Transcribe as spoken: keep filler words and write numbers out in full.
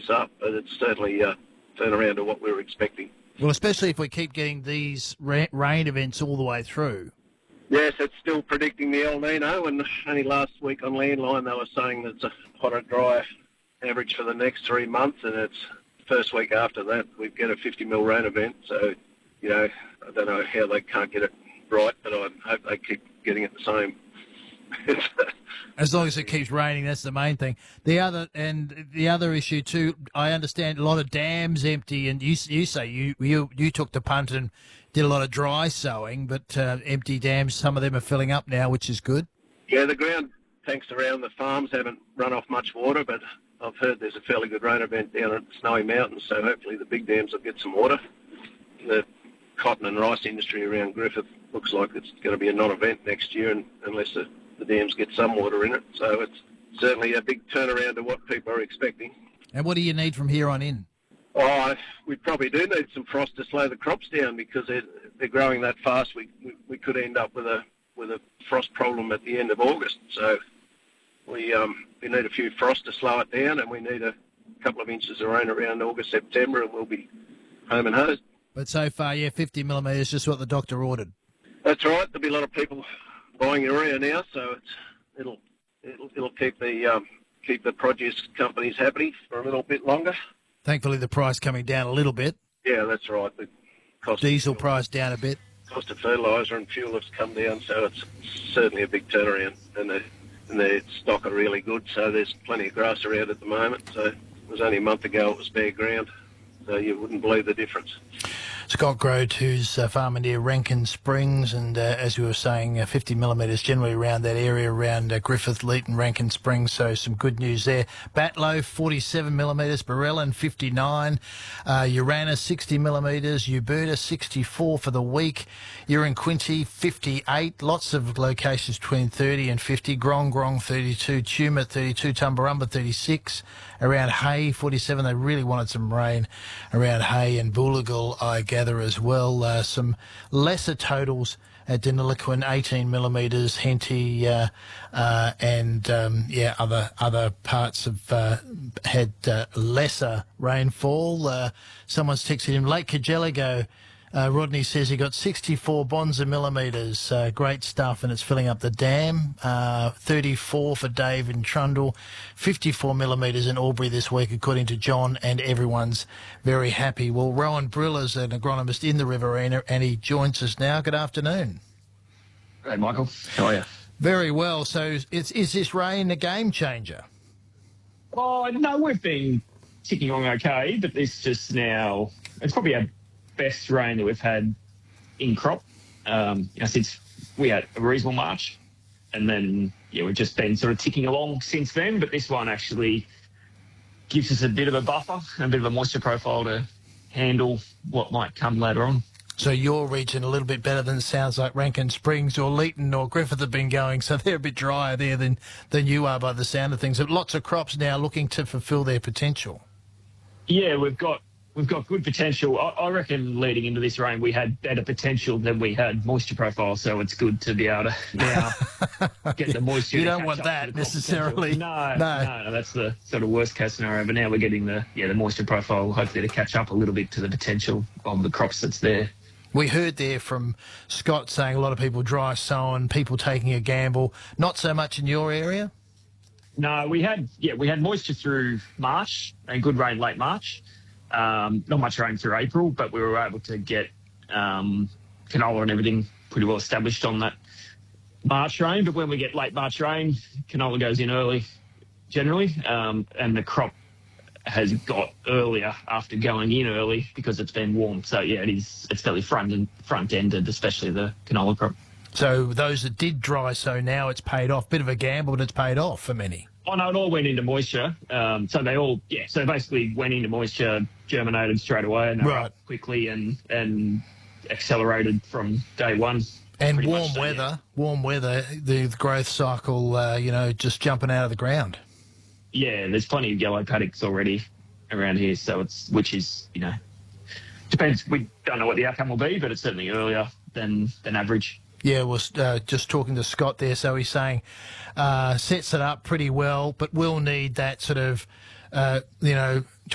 keeps up, but it's certainly uh, turned around to what we were expecting. Well, especially if we keep getting these ra- rain events all the way through. Yes, it's still predicting the El Nino, and only last week on Landline they were saying that it's a hotter, drier average for the next three months, and it's first week after that we get a fifty mil rain event. So, you know, I don't know how they can't get it right, but I hope they keep getting it the same. As long as it keeps raining, that's the main thing. The other and the other issue too, I understand a lot of dams empty, and you you say you you you took the punt and did a lot of dry sowing, but uh, empty dams, some of them are filling up now, which is good. Yeah, the ground tanks around the farms haven't run off much water, but I've heard there's a fairly good rain event down at Snowy Mountains, so hopefully the big dams will get some water. The cotton and rice industry around Griffith looks like it's going to be a non-event next year, and, unless the, the dams get some water in it. So it's certainly a big turnaround to what people are expecting. And what do you need from here on in? Oh, we probably do need some frost to slow the crops down, because they're, they're growing that fast. We, we we could end up with a with a frost problem at the end of August. So we um we need a few frost to slow it down, and we need a couple of inches of rain around August, September, and we'll be home and hosed. But so far, yeah, fifty millimetres, just what the doctor ordered. That's right. There'll be a lot of people buying urea now, so it's, it'll it'll it'll keep the um, keep the produce companies happy for a little bit longer. Thankfully, the price coming down a little bit. Yeah, that's right. The cost diesel of, price down a bit. Cost of fertiliser and fuel has come down, so it's certainly a big turnaround. And the and the stock are really good, so there's plenty of grass around at the moment. So it was only a month ago it was bare ground, so you wouldn't believe the difference. Scott Grote, who's a farmer near Rankin Springs, and uh, as we were saying, uh, fifty millimetres generally around that area, around uh, Griffith, Leeton, Rankin Springs, so some good news there. Batlow, forty-seven millimetres, Barellan, fifty-nine, uh, Uranus, sixty millimetres, Uberta, sixty-four for the week, Uranquinty, fifty-eight, lots of locations between thirty and fifty, Grong Grong, thirty-two, Tumut, thirty-two, Tumbarumba, thirty-six, around Hay, forty-seven, they really wanted some rain around Hay, and Boolagal, I gather as well. Uh, some lesser totals at Deniliquin, eighteen millimetres, Henty, uh, uh, and um, yeah, other other parts have uh, had uh, lesser rainfall. Uh, someone's texted him, Lake Kajeligo. Uh, Rodney says he got sixty-four bonza millimetres. Uh, great stuff, and it's filling up the dam. Uh, thirty-four for Dave in Trundle. fifty-four millimetres in Albury this week, according to John, and everyone's very happy. Well, Rowan Briller's an agronomist in the Riverina, and he joins us now. Good afternoon. Hey, Michael. How are you? Very well. So is, is this rain a game changer? Oh, no, we've been ticking along okay, but this just now, it's probably our best rain that we've had in crop, um, you know, since we had a reasonable March. And then, yeah, we've just been sort of ticking along since then, but this one actually gives us a bit of a buffer and a bit of a moisture profile to handle what might come later on. So your region a little bit better than it sounds like Rankin Springs or Leeton or Griffith have been going, so they're a bit drier there than, than you are by the sound of things. But lots of crops now looking to fulfil their potential. Yeah, we've got we've got good potential. I, I reckon leading into this rain we had better potential than we had moisture profile, so it's good to be able to now get the moisture. You to don't catch want up that to the necessarily. No, no, no, no, that's the sort of worst case scenario. But now we're getting the yeah the moisture profile, hopefully to catch up a little bit to the potential of the crops that's there. We heard there from Scott saying a lot of people dry sowing, people taking a gamble. Not so much in your area? No, we had yeah we had moisture through March and good rain late March. Um, not much rain through April, but we were able to get um, canola and everything pretty well established on that March rain. But when we get late March rain, canola goes in early generally, um, and the crop has got earlier after going in early because it's been warm. So yeah, it is. It's fairly front and front ended, especially the canola crop. So those that did dry sow now, it's paid off. Bit of a gamble, but it's paid off for many. Oh no, it all went into moisture. Um, so they all yeah. So basically went into moisture, germinated straight away, and they were right. up quickly and and accelerated from day one. And Pretty warm so, weather, yeah. warm weather, the growth cycle, uh, you know, just jumping out of the ground. Yeah, there's plenty of yellow paddocks already around here, so it's which is you know depends. We don't know what the outcome will be, but it's certainly earlier than than average. Yeah, was uh, just talking to Scott there, so he's saying uh, sets it up pretty well, but will need that sort of, uh, you know,